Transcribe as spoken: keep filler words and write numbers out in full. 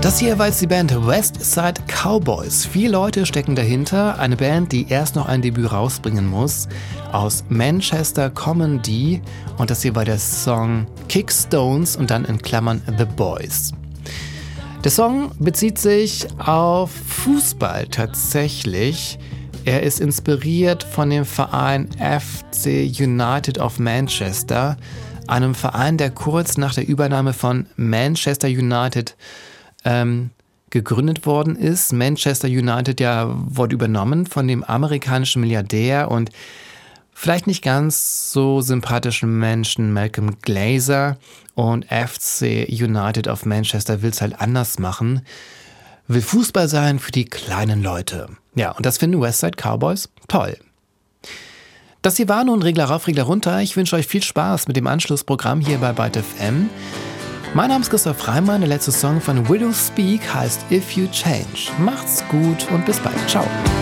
Das hier war jetzt die Band West Side Cowboys. Vier Leute stecken dahinter. Eine Band, die erst noch ein Debüt rausbringen muss. Aus Manchester kommen die. Und das hier war der Song Kickstones und dann in Klammern The Boys. Der Song bezieht sich auf Fußball tatsächlich. Er ist inspiriert von dem Verein F C United of Manchester, einem Verein, der kurz nach der Übernahme von Manchester United ähm, gegründet worden ist. Manchester United ja wurde übernommen von dem amerikanischen Milliardär und vielleicht nicht ganz so sympathischen Menschen Malcolm Glazer, und F C United of Manchester will es halt anders machen. Will Fußball sein für die kleinen Leute. Ja, und das finden West Side Cowboys toll. Das hier war nun Regler rauf, Regler runter. Ich wünsche euch viel Spaß mit dem Anschlussprogramm hier bei Byte F M. Mein Name ist Christoph Reimann. Der letzte Song von Widow Speak heißt If You Change. Macht's gut und bis bald. Ciao.